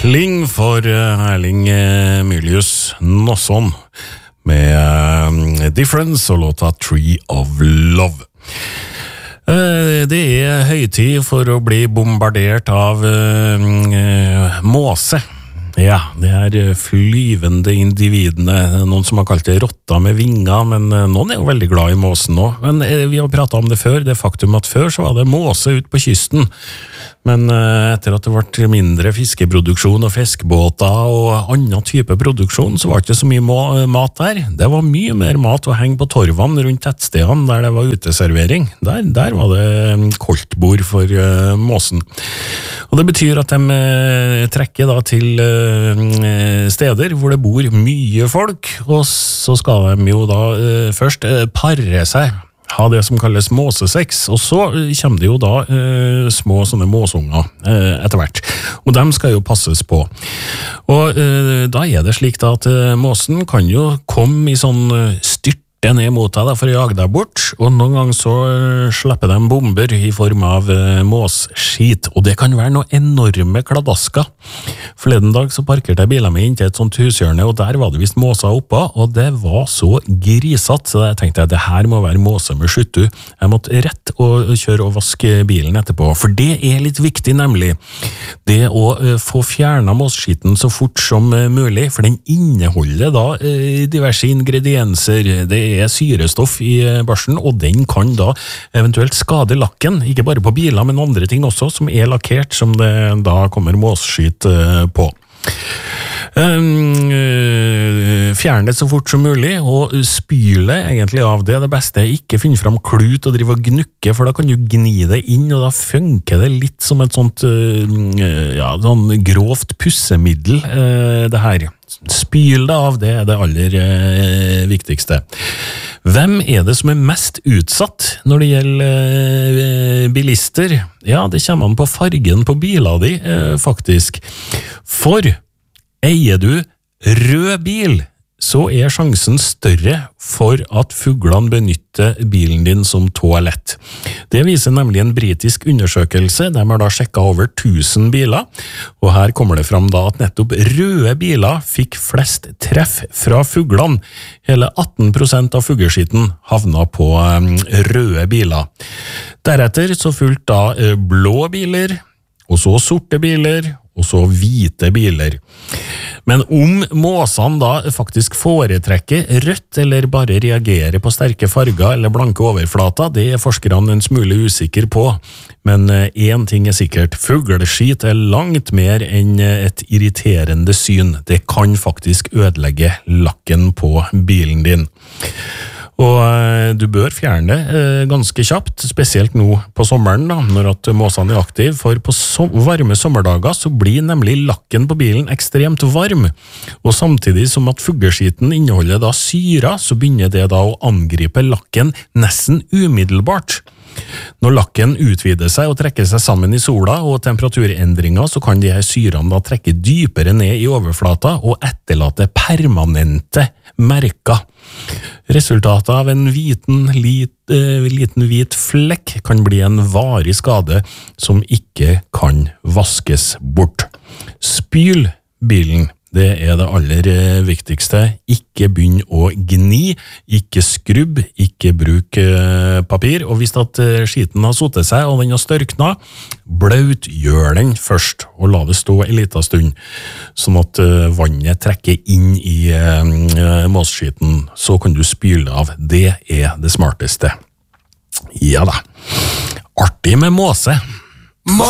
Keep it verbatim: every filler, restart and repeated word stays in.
Ling for Erling Mylius Nosson med Difference og låta Tree of Love. Det er høytid for å bli bombardert av uh, måse. Ja, det er flyvende individene, noen som har kalt det rotta med vinger, men noen er jo veldig glad i måsen nå. Men vi har pratet om det før, det faktum at før så var det måse ut på kysten. Men etter at det ble mindre fiskeproduksjon og fiskebåter og annen type produksjon, så var det ikke så mye mat der. Det var mye mer mat å henge på torvene rundt tettstedene der det var uteservering. Der, der var det koldtbord for uh, måsen. Og det betyr at de uh, trekker da til uh, steder hvor det bor mye folk, og så skal de jo da uh, først uh, parre seg. Ha det som kalles måsesex, og så kommer det jo da eh, små sånne måsunger eh, etter hvert, og dem skal jo passes på. Og eh, da er det slik da at eh, måsen kan jo komme i sånn styrt ned mot deg da, for å jage deg bort, og noen ganger så uh, slipper de bomber i form av uh, måsskit, og det kan være noen enorme kladasker. Forleden dag så parkerte jeg bilen min inn til et sånt hushjørne, og der var det vist måser oppe, og det var så grisatt, så jeg tenkte at det her må være måse med skjuttu. Jeg måtte rett og kjøre og vaske bilen etterpå, for det er litt viktig nemlig. Det å uh, få fjernet måsskiten så fort som uh, mulig, for den inneholder da uh, diverse ingredienser. Det er syrestoff i børsen, og den kan da eventuelt skade lakken, ikke bare på biler, men andre ting også som er lakkert, som det da kommer måsskit på. Um, fjern det så fort som mulig, og spyle egentlig av det. Det beste er ikke finne fram klut og drive og gnukke, for da kan du gni det inn, og da funker det litt som et sånt uh, ja, sånn grovt pussemiddel, uh, det her. Spyl det av, det er det aller uh, viktigste. Hvem er det som er mest utsatt når det gjelder uh, bilister? Ja, det kommer an på fargen på bilen di, uh, faktisk. For eier du rød bil, så er sjansen større for at fuglene benytter bilen din som toalett. Det viser nemlig en britisk undersøkelse. De har da sjekket over tusen biler, og her kommer det fram da at nettopp røde biler fikk flest treff fra fuglene. Hele atten prosent av fugleskitten havna på røde biler. Deretter så fulgte da blå biler, og så sorte biler, og så hvite biler. Men om måsene da faktisk foretrekker rødt eller bare reagerer på sterke farger eller blanke overflater, det er forskerne en smule usikker på. Men en ting er sikkert, fugleskit er langt mer enn et irriterende syn. Det kan faktisk ødelegge lakken på bilen din. Og du bør fjerne det ganske kjapt, spesielt nå på sommeren da, når at måsene er aktiv, for på so- varme sommerdager så blir nemlig lakken på bilen ekstremt varm, og samtidig som at fugleskiten inneholder da syra, så begynner det da å angripe lakken nesten umiddelbart. Når lakken utvider seg og trekker seg sammen i sola og temperaturendringer, så kan de her syrene da trekke dypere ned i overflata og etterlate permanente merker. Resultatet av en hviten, lit, eh, liten hvit flekk kan bli en varig skade som ikke kan vaskes bort. Spyl bilen. Det er det aller viktigste. Ikke begynn å gni, ikke skrubb, ikke bruk papir, og hvis at skiten har suttet seg og den har størkna, blaut gjør den først, og la det stå en liten stund, sånn at vannet trekker inn i måsskiten, så kan du spyle av. Det er det smarteste. Ja da, artig med måse.